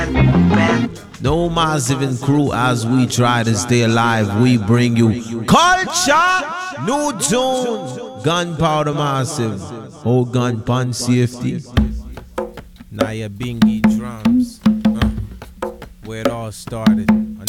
No Massive and crew as we try to stay alive. We bring you culture, new tune, Gunpowder Massive, old gun pun safety. Naya Bingy drums, where it all started.